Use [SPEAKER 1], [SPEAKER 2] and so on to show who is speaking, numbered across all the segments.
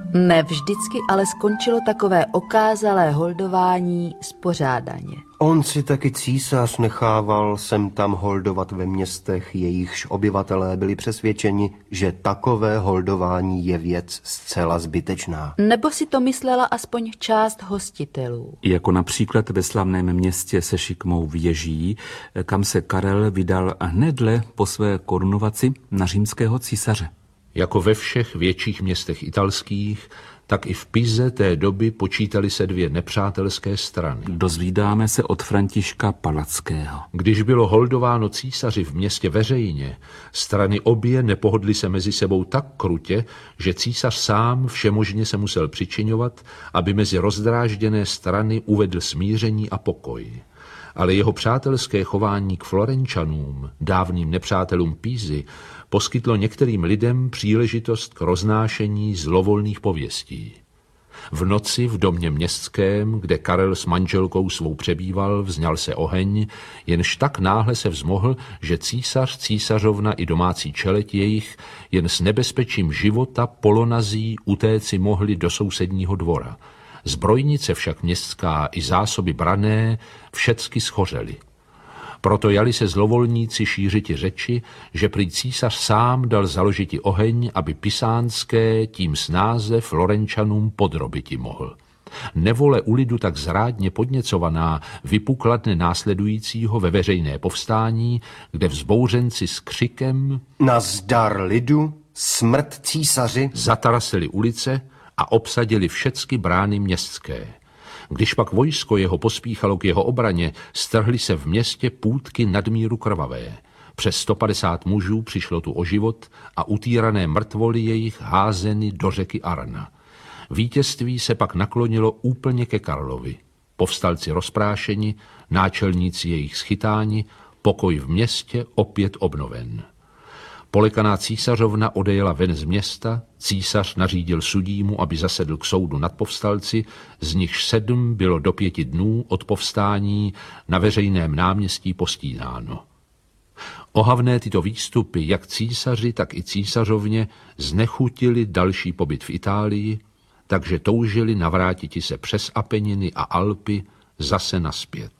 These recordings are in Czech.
[SPEAKER 1] Ne vždycky ale skončilo takové okázalé holdování spořádaně.
[SPEAKER 2] On si taky císař nechával sem tam holdovat ve městech, jejichž obyvatelé byli přesvědčeni, že takové holdování je věc zcela zbytečná.
[SPEAKER 1] Nebo si to myslela aspoň část hostitelů.
[SPEAKER 3] Jako například ve slavném městě se šikmou věží, kam se Karel vydal hnedle po své korunovaci na římského císaře.
[SPEAKER 4] Jako ve všech větších městech italských, tak i v Pize té doby počítali se dvě nepřátelské strany.
[SPEAKER 3] Dozvídáme se od Františka Palackého.
[SPEAKER 4] Když bylo holdováno císaři v městě veřejně, strany obě nepohodly se mezi sebou tak krutě, že císař sám všemožně se musel přičiňovat, aby mezi rozdrážděné strany uvedl smíření a pokoj. Ale jeho přátelské chování k Florenčanům, dávným nepřátelům Pízy, poskytlo některým lidem příležitost k roznášení zlovolných pověstí. V noci v domě městském, kde Karel s manželkou svou přebýval, vzňal se oheň, jenž tak náhle se vzmohl, že císař, císařovna i domácí čeleť jejich jen s nebezpečím života polonazí utéci mohli do sousedního dvora. Zbrojnice však městská i zásoby branné všecky schořely. Proto jali se zlovolníci šířiti řeči, že prý císař sám dal založiti oheň, aby pisánské tím snáze Florenčanům podrobiti mohl. Nevole u lidu tak zrádně podněcovaná vypukla dne následujícího ve veřejné povstání, kde vzbouřenci s křikem
[SPEAKER 2] Nazdar lidu, smrt císaři
[SPEAKER 4] zatarasili ulice a obsadili všecky brány městské. Když pak vojsko jeho pospíchalo k jeho obraně, strhly se v městě půtky nadmíru krvavé. Přes 150 mužů přišlo tu o život a utýrané mrtvoly jejich házeny do řeky Arna. Vítězství se pak naklonilo úplně ke Karlovi. Povstalci rozprášeni, náčelníci jejich schytáni, pokoj v městě opět obnoven. Polekaná císařovna odejela ven z města, císař nařídil sudímu, aby zasedl k soudu nad povstalci, z nichž 7 bylo do 5 dnů od povstání na veřejném náměstí postínáno. Ohavné tyto výstupy, jak císaři, tak i císařovně, znechutili další pobyt v Itálii, takže toužili navrátiti se přes Apeniny a Alpy zase naspět.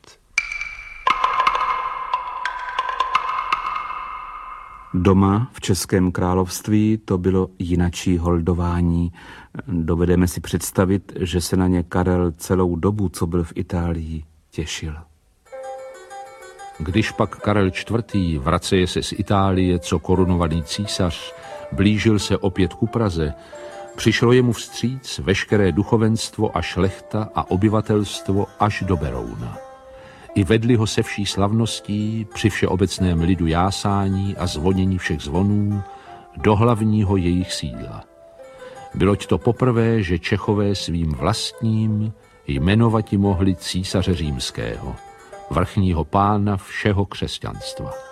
[SPEAKER 3] Doma v Českém království to bylo jinačí holdování. Dovedeme si představit, že se na ně Karel celou dobu, co byl v Itálii, těšil.
[SPEAKER 4] Když pak Karel IV. Vraceje se z Itálie, co korunovaný císař, blížil se opět ku Praze, přišlo jemu vstříc veškeré duchovenstvo a šlechta a obyvatelstvo až do Berouna. I vedli ho se vší slavností při všeobecném lidu jásání a zvonění všech zvonů do hlavního jejich sídla. Byloť to poprvé, že Čechové svým vlastním jmenovati mohli císaře římského, vrchního pána všeho křesťanstva.